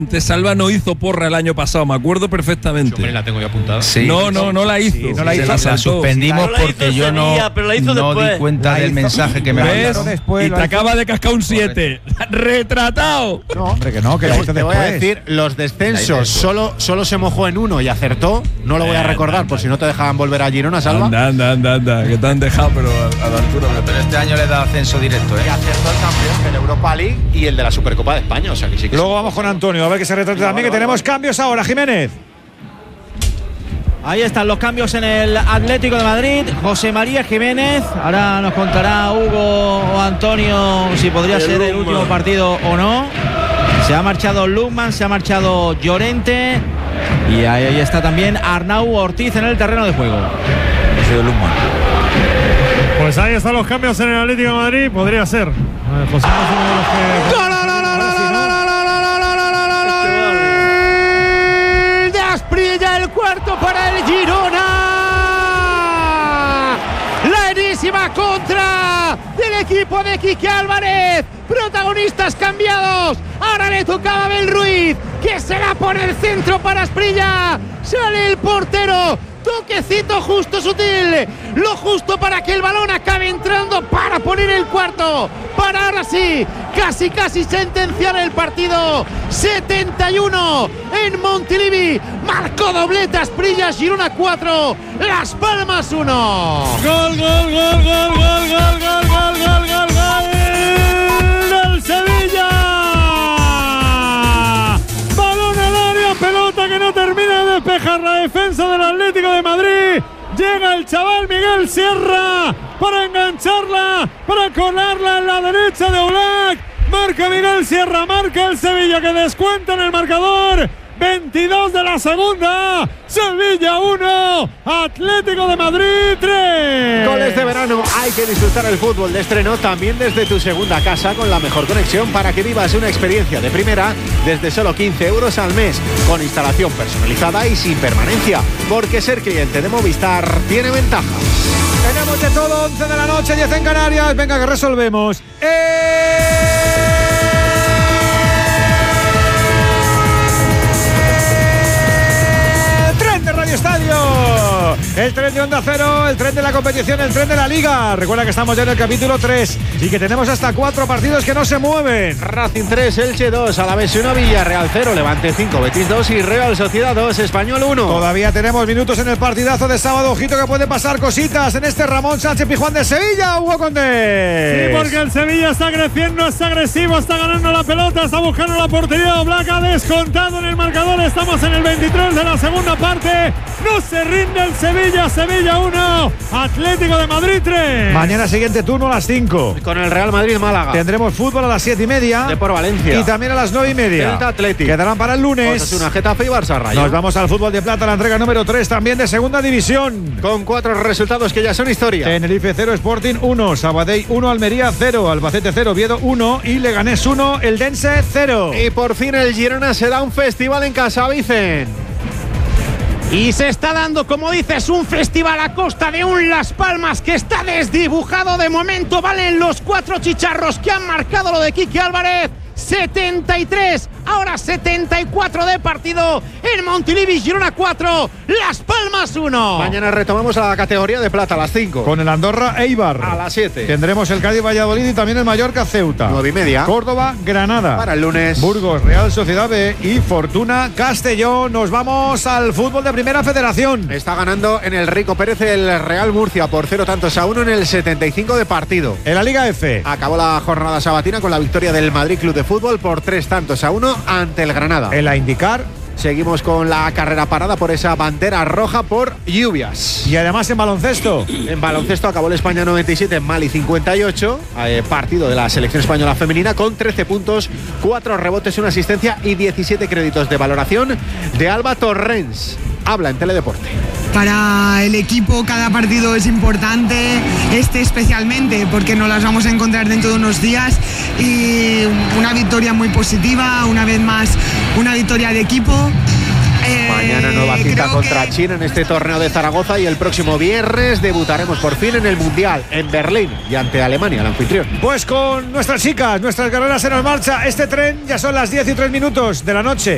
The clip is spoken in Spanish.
Salva no hizo porra el año pasado, me acuerdo perfectamente. Hombre, la tengo yo apuntada. Sí, no la hizo. Sí, no la hizo. La suspendimos porque yo Sevilla, no di cuenta del mensaje que me mandaron. Y te acaba de cascar un 7. ¡Retratado! No, hombre, que no, que la hizo te voy a después. decir, los descensos solo se mojó en uno y acertó. No lo voy a recordar por si no te dejaban volver a Girona, Salva. Anda, que te han dejado, pero a la altura. Pero este año le da ascenso directo, Y acertó el campeón de la Europa League y el de la Supercopa de España. O sea que sí que Luego vamos con Antonio, a ver que se retrate también, que tenemos cambios ahora, Jiménez. Ahí están los cambios en el Atlético de Madrid. José María Jiménez. Ahora nos contará Hugo o Antonio si podría ser el último partido o no. Se ha marchado Lukman, se ha marchado Llorente. Y ahí está también Arnau Ortiz en el terreno de juego. Ha sido Lukman. Pues ahí están los cambios en el Atlético de Madrid. Podría ser. José es uno de los que… Asprilla, el cuarto para el Girona. La enésima contra del equipo de Quique Álvarez. Protagonistas cambiados. Ahora le tocaba a Abel Ruiz, que se la pone el centro para Asprilla. Sale el portero. Toquecito justo, sutil, lo justo para que el balón acabe entrando para poner el cuarto, para ahora sí, casi sentenciar el partido. 71 en Montilivi, marcó doblete Asprilla, Girona 4, Las Palmas 1. Gol del Sevilla. Balón al área, pelota que no termina de despejar la defensa del Atlético de Madrid. Llega el chaval Miguel Sierra para engancharla, para colarla en la derecha de Oblak. Marca Miguel Sierra, marca el Sevilla que descuenta en el marcador. 22 de la segunda, Sevilla 1, Atlético de Madrid 3. Goles de verano, hay que disfrutar el fútbol de estreno también desde tu segunda casa con la mejor conexión para que vivas una experiencia de primera desde solo 15 euros al mes, con instalación personalizada y sin permanencia, porque ser cliente de Movistar tiene ventaja. Tenemos de todo, 11 de la noche, 10 en Canarias. Venga, que resolvemos. Radio Estadio, el tren de Onda Cero, el tren de la competición, el tren de la Liga. Recuerda que estamos ya en el capítulo 3 y que tenemos hasta 4 partidos que no se mueven. Racing 3, Elche 2, Alavés 1, Villarreal 0, Levante 5, Betis 2 y Real Sociedad 2, Español 1. Todavía tenemos minutos en el partidazo de sábado. Ojito que puede pasar cositas en este Ramón Sánchez Pizjuán de Sevilla, Hugo Condés. Sí, porque el Sevilla está creciendo, está agresivo, está ganando la pelota, está buscando la portería. Oblak ha descontado en el marcador. Estamos en el 23 de la segunda parte. No se rinde el Sevilla. Sevilla 1, Atlético de Madrid 3. Mañana siguiente turno a las 5. Con el Real Madrid-Málaga. Tendremos fútbol a las 7:30. Depor Valencia. Y también a las 9:30. Celta Atlético. Quedarán para el lunes. Osasuna, Getafe y Barça Rayo. Nos vamos al fútbol de plata, la entrega número 3 también de segunda división. Con 4 resultados que ya son historia. Tenerife 0, Sporting 1, Sabadell 1, Almería 0, Albacete 0, Oviedo 1 y Leganés 1, Eldense 0. Y por fin el Girona se da un festival en casa, Vicen. Y se está dando, como dices, un festival a costa de un Las Palmas que está desdibujado de momento. Valen los 4 chicharros que han marcado lo de Quique Álvarez. 73, ahora 74 de partido en Montilivi, Girona 4, Las Palmas 1. Mañana retomamos la categoría de plata a las 5. Con el Andorra Eibar. A las 7. Tendremos el Cádiz Valladolid y también el Mallorca Ceuta. 9:30. Córdoba Granada. Para el lunes. Burgos Real Sociedad B y Fortuna Castellón. Nos vamos al fútbol de Primera Federación. Está ganando en el Rico Pérez el Real Murcia por 0-1 en el 75 de partido. En la Liga F. Acabó la jornada sabatina con la victoria del Madrid Club de Fútbol por 3-1 ante el Granada. En la IndyCar. Seguimos con la carrera parada por esa bandera roja por lluvias. Y además en baloncesto. En baloncesto acabó el España 97, Mali 58. Partido de la selección española femenina con 13 puntos, 4 rebotes, 1 asistencia y 17 créditos de valoración de Alba Torrens. Habla en Teledeporte. Para el equipo cada partido es importante, especialmente porque nos las vamos a encontrar dentro de unos días, y una victoria muy positiva, una vez más una victoria de equipo. Mañana nueva cita contra China en este torneo de Zaragoza y el próximo viernes debutaremos por fin en el Mundial en Berlín y ante Alemania, el anfitrión. Pues con nuestras chicas, nuestras guerreras en marcha, este tren ya son las 10:03 de la noche.